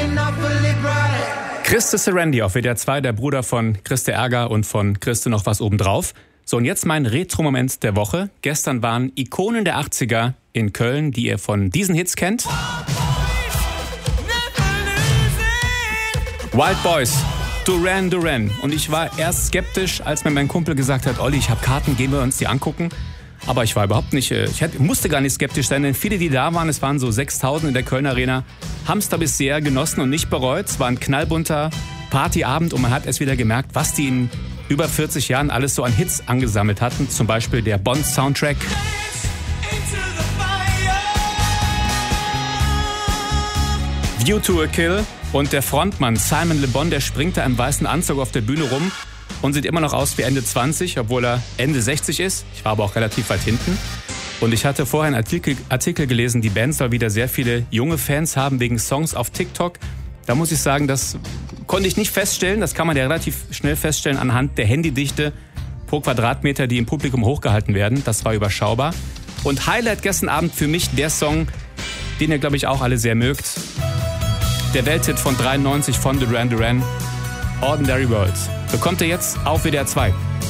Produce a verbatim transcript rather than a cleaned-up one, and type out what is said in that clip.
Christe Serendi auf W D R zwei, der Bruder von Christe Ärger und von Christe noch was obendrauf. So, und jetzt mein Retro-Moment der Woche. Gestern waren Ikonen der achtziger in Köln, die ihr von diesen Hits kennt. Wild Boys, Duran Duran. Und ich war erst skeptisch, als mir mein Kumpel gesagt hat, Olli, ich habe Karten, gehen wir uns die angucken. Aber ich war überhaupt nicht, ich hätte, musste gar nicht skeptisch sein, denn viele, die da waren, es waren so sechstausend in der Köln Arena, haben es da bisher genossen und nicht bereut. Es war ein knallbunter Partyabend und man hat erst wieder gemerkt, was die in über vierzig Jahren alles so an Hits angesammelt hatten. Zum Beispiel der Bond-Soundtrack. View to a Kill. Und der Frontmann Simon Le Bon, der springt da im weißen Anzug auf der Bühne rum und sieht immer noch aus wie Ende zwanzig, obwohl er Ende sechzig ist. Ich war aber auch relativ weit hinten. Und ich hatte vorher einen Artikel, Artikel gelesen, die Band soll wieder sehr viele junge Fans haben wegen Songs auf TikTok. Da muss ich sagen, das konnte ich nicht feststellen. Das kann man ja relativ schnell feststellen anhand der Handydichte pro Quadratmeter, die im Publikum hochgehalten werden. Das war überschaubar. Und Highlight gestern Abend für mich der Song, den ihr, glaube ich, auch alle sehr mögt. Der Welthit von dreiundneunzig von Duran Duran, Ordinary World. Bekommt ihr jetzt auf W D R zwei.